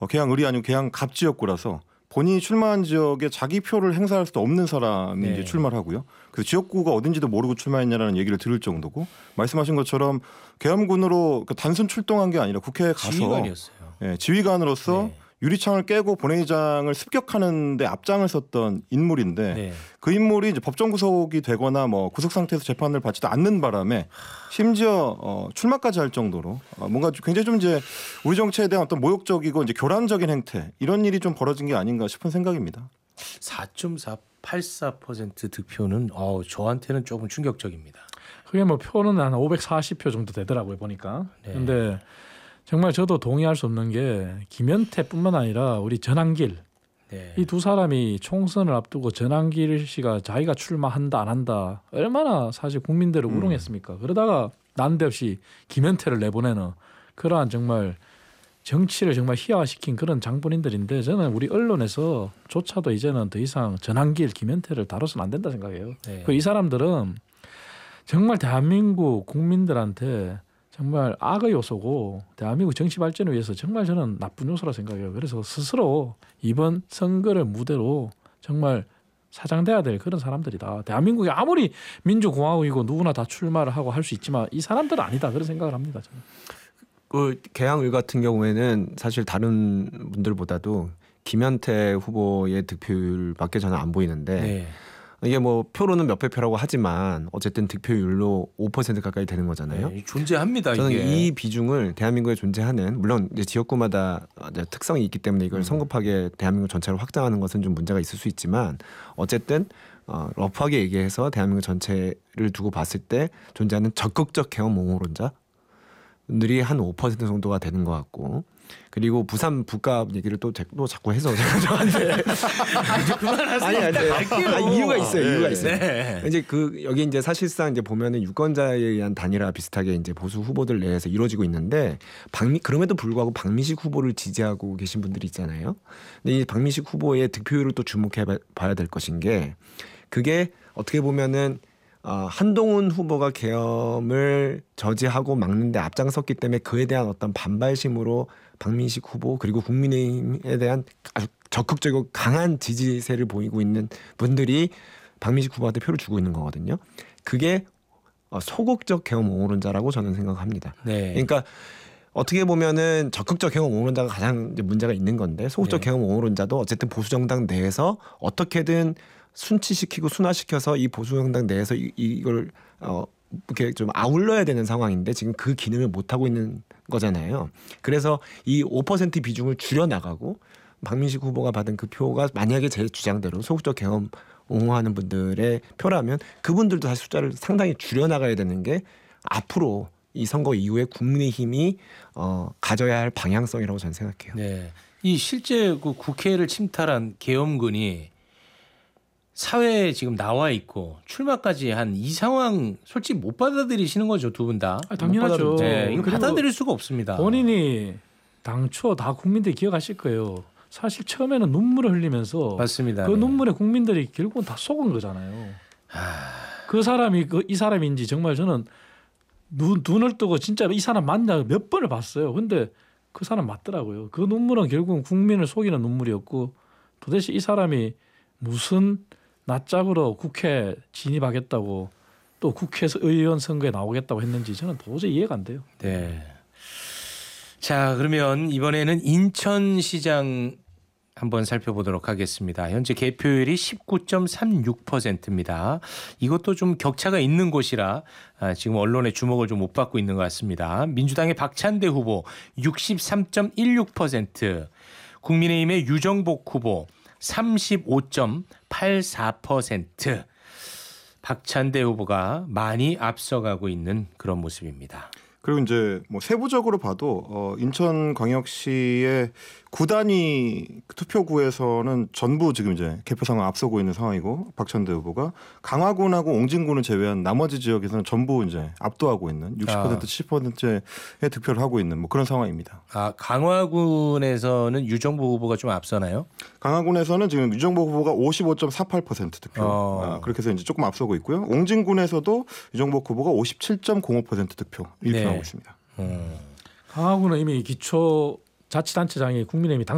계양 을이 아니고 계양 갑 지역구라서 본인이 출마한 지역에 자기 표를 행사할 수도 없는 사람이 네. 이제 출마를 하고요. 그래서 지역구가 어딘지도 모르고 출마했냐라는 얘기를 들을 정도고 말씀하신 것처럼 계엄군으로 단순 출동한 게 아니라 국회에 가서 지휘관이었어요. 지휘관으로서 네. 유리창을 깨고 본회의장을 습격하는 데 앞장을 섰던 인물인데 네. 그 인물이 이제 법정 구속이 되거나 뭐 구속 상태에서 재판을 받지도 않는 바람에 심지어 출마까지 할 정도로 뭔가 굉장히 좀 이제 우리 정치에 대한 어떤 모욕적이고 이제 교란적인 행태 이런 일이 좀 벌어진 게 아닌가 싶은 생각입니다. 4.484% 득표는 저한테는 조금 충격적입니다. 그게 뭐 표는 한 540표 정도 되더라고요 보니까. 네. 근데 정말 저도 동의할 수 없는 게 김연태뿐만 아니라 우리 전한길 네. 이 두 사람이 총선을 앞두고 전한길 씨가 자기가 출마한다 안 한다 얼마나 사실 국민들을 우롱했습니까. 그러다가 난데없이 김연태를 내보내는 그러한 정말 정치를 정말 희화화시킨 그런 장본인들인데 저는 우리 언론에서조차도 이제는 더 이상 전한길 김연태를 다뤄서는 안 된다 생각해요. 네. 이 사람들은 정말 대한민국 국민들한테 정말 악의 요소고 대한민국 정치 발전을 위해서 정말 저는 나쁜 요소라 생각해요. 그래서 스스로 이번 선거를 무대로 정말 사장돼야 될 그런 사람들이다. 대한민국이 아무리 민주공화국이고 누구나 다 출마를 하고 할 수 있지만 이 사람들은 아니다. 그런 생각을 합니다. 저는. 그 계양을 같은 경우에는 사실 다른 분들보다도 김연태 후보의 득표율밖에 저는 안 보이는데 네. 이게 뭐 표로는 몇백 표라고 하지만 어쨌든 득표율로 5% 가까이 되는 거잖아요. 네, 존재합니다. 저는 이게. 이 비중을 대한민국에 존재하는 물론 이제 지역구마다 이제 특성이 있기 때문에 이걸 성급하게 대한민국 전체로 확장하는 것은 좀 문제가 있을 수 있지만 어쨌든 러프하게 얘기해서 대한민국 전체를 두고 봤을 때 존재하는 적극적 계엄 옹호론자들이 한 5% 정도가 되는 것 같고 그리고 부산 부값 얘기를 또 자꾸 해서 제가 저한테 이제 그만하세요. 아니, 이유가 있어요. 이유가 있어요. 네. 이제 여기 이제 사실상 이제 보면은 유권자에 의한 단일화 비슷하게 이제 보수 후보들 내에서 이루어지고 있는데 그럼에도 불구하고 박민식 후보를 지지하고 계신 분들이 있잖아요. 근데 이 박민식 후보의 득표율을 또 주목해 봐야 될 것인 게 그게 어떻게 보면은 한동훈 후보가 계엄을 저지하고 막는데 앞장섰기 때문에 그에 대한 어떤 반발심으로 박민식 후보 그리고 국민의힘에 대한 아주 적극적이고 강한 지지세를 보이고 있는 분들이 박민식 후보한테 표를 주고 있는 거거든요. 그게 소극적 계엄 옹호론자라고 저는 생각합니다. 네. 그러니까 어떻게 보면은 적극적 계엄 옹호론자가 가장 이제 문제가 있는 건데 소극적 네. 계엄 옹호론자도 어쨌든 보수 정당 내에서 어떻게든 순치시키고 순화시켜서 이 보수 정당 내에서 이걸 이렇게 좀 아울러야 되는 상황인데 지금 그 기능을 못 하고 있는 거잖아요. 그래서 이 5% 비중을 줄여 나가고 박민식 후보가 받은 그 표가 만약에 제 주장대로 소극적 계엄 옹호하는 분들의 표라면 그분들도 사실 숫자를 상당히 줄여 나가야 되는 게 앞으로 이 선거 이후에 국민의힘이 가져야 할 방향성이라고 저는 생각해요. 네. 이 실제 그 국회를 침탈한 계엄군이 사회에 지금 나와 있고 출마까지 한 이 상황 솔직히 못 받아들이시는 거죠, 두 분 다. 당연하죠. 네, 이거 받아들일 수가 없습니다. 본인이 당초 다 국민들이 기억하실 거예요. 사실 처음에는 눈물을 흘리면서 맞습니다. 그 네. 눈물에 국민들이 결국은 다 속은 거잖아요. 그 사람이 이 사람인지 정말 저는 눈을 뜨고 진짜 이 사람 맞냐 몇 번을 봤어요. 근데 그 사람 맞더라고요. 그 눈물은 결국은 국민을 속이는 눈물이었고 도대체 이 사람이 무슨 낯짝으로 국회 진입하겠다고 또 국회의원 선거에 나오겠다고 했는지 저는 도저히 이해가 안 돼요. 네. 자, 그러면 이번에는 인천시장 한번 살펴보도록 하겠습니다. 현재 개표율이 19.36%입니다. 이것도 좀 격차가 있는 곳이라 지금 언론의 주목을 좀 못 받고 있는 것 같습니다. 민주당의 박찬대 후보 63.16%, 국민의힘의 유정복 후보 35.84%. 박찬대 후보가 많이 앞서가고 있는 그런 모습입니다. 그리고 이제 뭐 세부적으로 봐도 인천광역시의 9단위 투표구에서는 전부 지금 이제 개표상을 앞서고 있는 상황이고 박찬대 후보가 강화군하고 옹진군을 제외한 나머지 지역에서는 전부 이제 압도하고 있는 60% 70%의 득표를 하고 있는 뭐 그런 상황입니다. 강화군에서는 유정보 후보가 좀 앞서나요? 강화군에서는 지금 유정보 후보가 55.48% 득표 그렇게 해서 이제 조금 앞서고 있고요. 옹진군에서도 유정보 후보가 57.05% 득표 이렇게 나오고 있습니다. 강화군은 이미 기초자치단체장이 국민의힘이